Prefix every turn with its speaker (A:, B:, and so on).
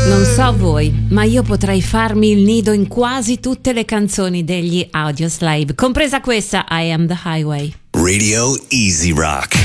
A: Non so voi, ma io potrei farmi il nido in quasi tutte le canzoni degli Audioslave, compresa questa I Am the Highway.
B: Radio Easy Rock.